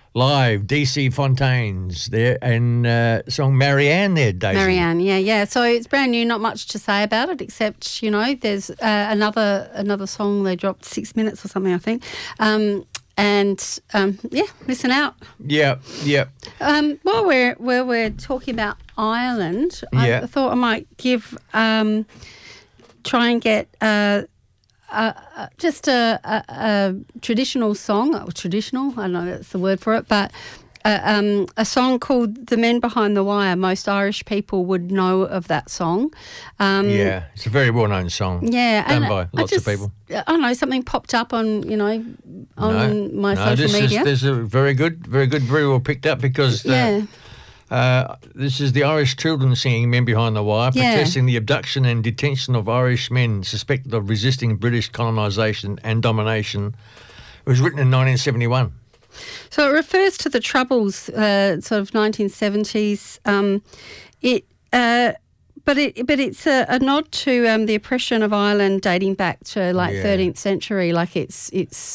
live, DC Fontaines there, and song Marianne there, Daisy. Marianne, yeah. So it's brand new, not much to say about it, except, there's another song they dropped, 6 minutes or something, I think. Listen out. Yeah. While we're talking about Ireland, I thought I might try and get just a traditional song, or traditional, I don't know that's the word for it, but a song called The Men Behind the Wire. Most Irish people would know of that song. It's a very well-known song. Yeah. Done by lots of people. I don't know, something popped up on, my social media. This is very good, very well picked up because this is the Irish children singing Men Behind the Wire, protesting the abduction and detention of Irish men suspected of resisting British colonisation and domination. It was written in 1971. So it refers to the Troubles, sort of 1970s. But it's a nod to the oppression of Ireland dating back to 13th century. Like it's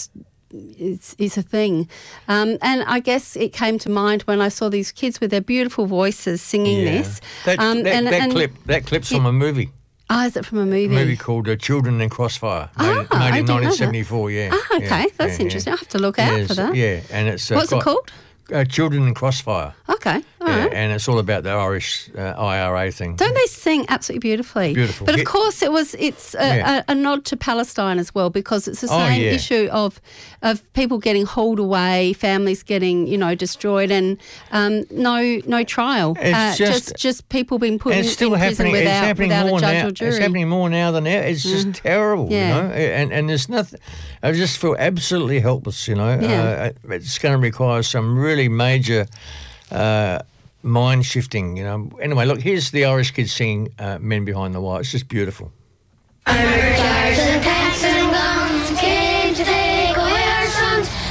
a thing. And I guess it came to mind when I saw these kids with their beautiful voices singing this. That clip's from a movie. Oh, is it from a movie? A movie called Children in Crossfire, made in 1974, okay, that's interesting. I'll have to look out for that. Yeah, and it's... What's it called? Children in Crossfire. Okay, all right. And it's all about the Irish IRA thing. Don't they sing absolutely beautifully? Beautiful. But of course it's a nod to Palestine as well, because it's the same issue of people getting hauled away, families getting, destroyed, and no trial. It's just people being put in prison without a judge or jury. It's happening more now than ever. It's just terrible, and there's nothing... I just feel absolutely helpless, It's going to require some really major mind shifting, Anyway, look, here's the Irish kids singing Men Behind the Wire. It's just beautiful.